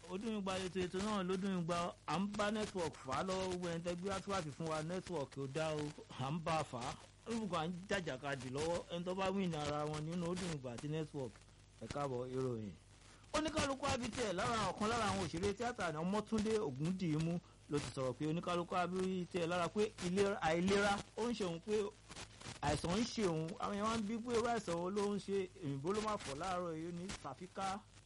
Odúnyìngbà ètò náà lódúnyìngbà à ń bá network fà á lọ́wọ́ gbogbo ẹni tẹ́gbẹ́ àtúwàtì fún wa network ò dá o à ń bá a fà á olùkọ́ à ń jàjàkadì lọ́wọ́ ẹni tó bá wìn ara wọn nínú Odúnyìngbà àti network ẹ káàbọ̀ ìròyìn. Oníkálukú abitẹ̀ lára ọ̀kan lára àwọn òṣèré tíátà ní Ọmọ́túndé Ògúndìímú ló ti sọ̀rọ̀ pé oníkálukú abitẹ̀ lára pé àìlera ó ń ṣe òun pé àìsàn ń ṣe òun àwọn èèyàn wá ń bí pé irú àìsàn wo ló ń ṣe òyìnbó ló máa fọ̀ láàárọ̀ yìí ní sàfíkà